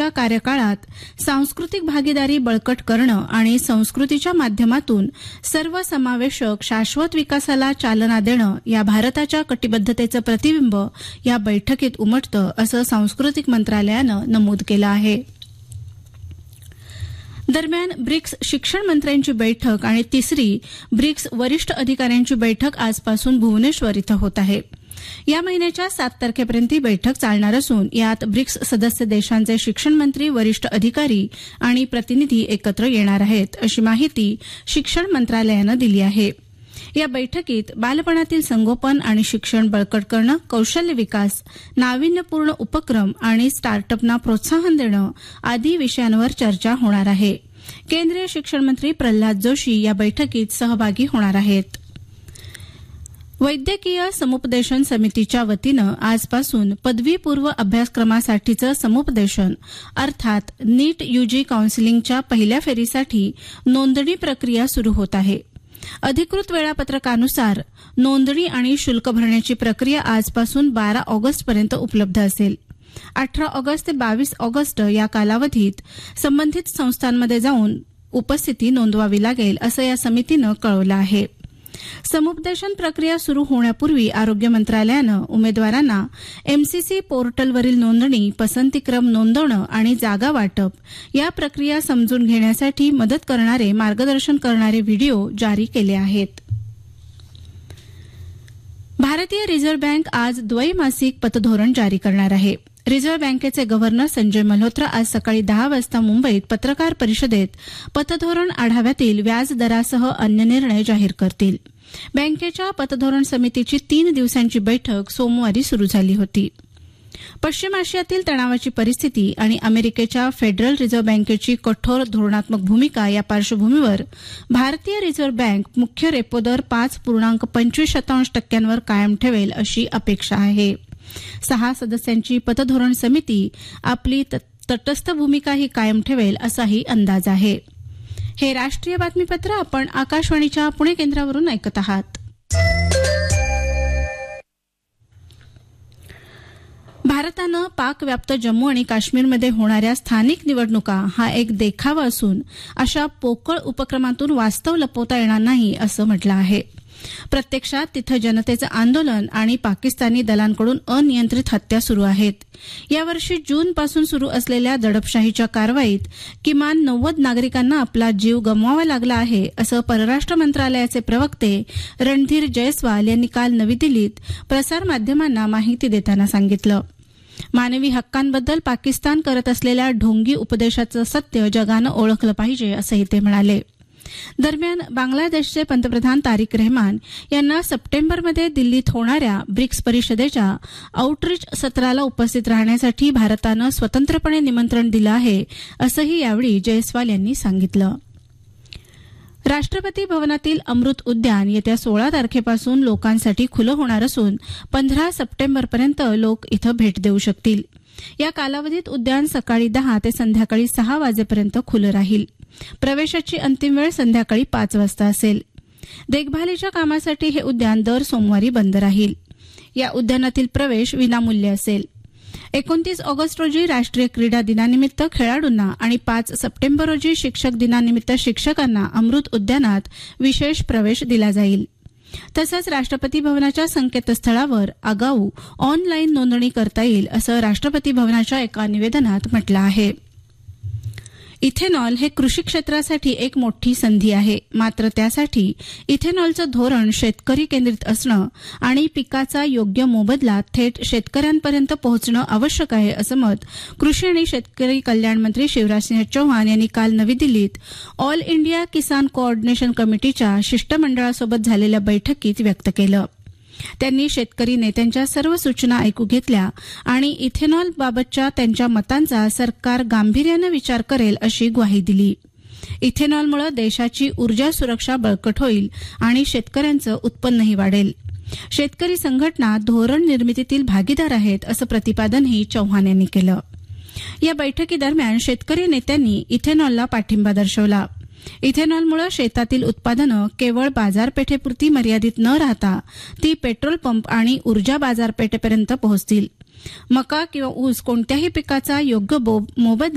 कार्यकाळात सांस्कृतिक भागीदारी बळकट करणं आणि संस्कृतीच्या माध्यमातून सर्वसमावेशक शाश्वत विकासाला चालना देणं या भारताच्या कटिबद्धतेचं प्रतिबिंब या बैठकीत उमटतं असं सांस्कृतिक मंत्रालयानं नमूद केलं आहे. दरम्यान ब्रिक्स शिक्षण मंत्र्यांची बैठक आणि तिसरी ब्रिक्स वरिष्ठ अधिकाऱ्यांची बैठक आजपासून भुवनेश्वर इथं होत आहे. या महिन्याच्या 7 तारखेपर्यंत ही बैठक चालणार असून यात ब्रिक्स सदस्य देशांचे शिक्षण मंत्री, वरिष्ठ अधिकारी आणि प्रतिनिधी एकत्र येणार आहेत, अशी माहिती शिक्षण मंत्रालयानं दिली आहे. या बैठकीत बालपणातील संगोपन आणि शिक्षण बळकट करणं, कौशल्य विकास, नाविन्यपूर्ण उपक्रम आणि स्टार्टअपना प्रोत्साहन देणं आदी विषयांवर चर्चा होणार आहे. केंद्रीय शिक्षण मंत्री प्रल्हाद जोशी या बैठकीत सहभागी होणार आहेत. वैद्यकीय समुपदेशन समितीच्या वतीनं आजपासून पदवीपूर्व अभ्यासक्रमासाठीचं समुपदेशन अर्थात नीट यूजी काउन्सिलिंगच्या पहिल्या फेरीसाठी नोंदणी प्रक्रिया सुरू होत आहे. अधिकृत वेळापत्रकानुसार नोंदणी आणि शुल्क भरण्याची प्रक्रिया आजपासून 12 ऑगस्टपर्यंत उपलब्ध असेल. 18 ऑगस्ट ते 22 ऑगस्ट या कालावधीत संबंधित संस्थांमध्ये जाऊन उपस्थिती नोंदवावी लागेल, असं या समितीनं कळवलं आहे. समुपदेशन प्रक्रिया सुरू होण्यापूर्वी आरोग्य मंत्रालयानं उमेदवारांना एमसीसी पोर्टलवरील नोंदणी, पसंतीक्रम नोंदवणं आणि जागा वाटप या प्रक्रिया समजून घेण्यासाठी मदत करणारे मार्गदर्शन करणारे व्हिडिओ जारी केले आहेत. भारतीय रिझर्व्ह बँक आज द्वैमासिक पतधोरण जारी करणार आहे. रिझर्व्ह बँकेचे गव्हर्नर संजय मल्होत्रा आज सकाळी 10 वाजता मुंबईत पत्रकार परिषदेत पतधोरण आढाव्यातील व्याज दरासह अन्य निर्णय जाहीर करतील. बँकेच्या पतधोरण समितीची 3 दिवसांची बैठक सोमवारी सुरू झाली होती. पश्चिम आशियातील तणावाची परिस्थिती आणि अमेरिकेच्या फेडरल रिझर्व्ह बँकेची कठोर धोरणात्मक भूमिका या पार्श्वभूमीवर भारतीय रिझर्व्ह बँक मुख्य रेपो दर 5.25% कायम ठेवेल अशी अपेक्षा आहे. 6 सदस्यांची पतधोरण समिती आपली तटस्थ भूमिकाही कायम ठेवेल असाही अंदाज आहे. हे राष्ट्रीय बातमीपत्र आपण आकाशवाणीच्या पुणे केंद्रावरून ऐकत आहात. भारतानं पाकव्याप्त जम्मू आणि काश्मीरमध्ये होणाऱ्या स्थानिक निवडणुका हा एक देखावा असून अशा पोकळ उपक्रमातून वास्तव लपवता येणार नाही, असं म्हटलं आहे. प्रत्यक्षात तिथं जनतेचं आंदोलन आणि पाकिस्तानी दलांकडून अनियंत्रित हत्या सुरू आहेत. यावर्षी जूनपासून सुरू असलेल्या दडपशाहीच्या कारवाईत किमान 90 नागरिकांना आपला जीव गमवावा लागला आहे, असं परराष्ट्र मंत्रालयाचे प्रवक्ते रणधीर जयस्वाल यांनी काल नवी दिल्लीत प्रसारमाध्यमांना माहिती देताना सांगितलं. मानवी हक्कांबद्दल पाकिस्तान करत असलेल्या ढोंगी उपदेशाचं सत्य जगानं ओळखलं पाहिजे, असंही ते म्हणाले. दरम्यान बांगलादेशचे पंतप्रधान तारिक रहमान यांना सप्टेंबरमध्ये दिल्लीत होणाऱ्या ब्रिक्स परिषदेच्या आउटरीच सत्राला उपस्थित राहण्यासाठी भारतानं स्वतंत्रपणे निमंत्रण दिलं आहे, असंही यावेळी जयस्वाल यांनी सांगितलं. राष्ट्रपती भवनातील अमृत उद्यान येत्या 16 तारखेपासून लोकांसाठी खुलं होणार असून 15 सप्टेंबरपर्यंत लोक इथं भेट देऊ शकतील. या कालावधीत उद्यान सकाळी 10 ते संध्याकाळी 6 वाजेपर्यंत खुलं राहील. प्रवेशाची अंतिम वेळ संध्याकाळी 5 वाजता असेल. देखभालीच्या कामासाठी हे उद्यान दर सोमवारी बंद राहील. या उद्यानातील प्रवेश विनामूल्य असेल. 29 ऑगस्ट रोजी राष्ट्रीय क्रीडा दिनानिमित्त खेळाडूंना आणि 5 सप्टेंबर रोजी शिक्षक दिनानिमित्त शिक्षकांना अमृत उद्यानात विशेष प्रवेश दिला जाईल. तसंच राष्ट्रपती भवनाच्या संकेतस्थळावर आगाऊ ऑनलाईन नोंदणी करता येईल, असं राष्ट्रपती भवनाच्या एका निवेदनात म्हटलं आहे. इथेनॉल हे कृषी क्षेत्रासाठी एक मोठी संधी आहे. मात्र त्यासाठी इथेनॉलचं धोरण शेतकरी केंद्रित असणं आणि पिकाचा योग्य मोबदला थेट शेतकऱ्यांपर्यंत पोहोचणं आवश्यक आहे, असं मत कृषी आणि शेतकरी कल्याण मंत्री शिवराजसिंह चौहान यांनी काल नवी दिल्लीत ऑल इंडिया किसान कोऑर्डिनेशन कमिटीच्या शिष्टमंडळासोबत झालेल्या बैठकीत व्यक्त केलं. त्यांनी शेतकरी नेत्यांच्या सर्व सूचना ऐकू घेतल्या आणि इथेनॉलबाबतच्या त्यांच्या मतांचा सरकार गांभीर्यानं विचार करेल अशी ग्वाही दिली. इथेनॉलमुळे देशाची ऊर्जा सुरक्षा बळकट होईल आणि शेतकऱ्यांचं उत्पन्नही वाढेल. शेतकरी संघटना धोरण निर्मितीतील भागीदार आहेत, असं प्रतिपादनही चौहान यांनी केलं. या बैठकीदरम्यान शेतकरी नेत्यांनी इथेनॉलला पाठिंबा दर्शवला. इथेनॉलमुळे शेतातील उत्पादनं केवळ बाजारपेठेपुरती मर्यादित न राहता ती पेट्रोल पंप आणि ऊर्जा बाजारपेठेपर्यंत पोहोचतील. मका किंवा ऊस कोणत्याही पिकाचा योग्य मोबदला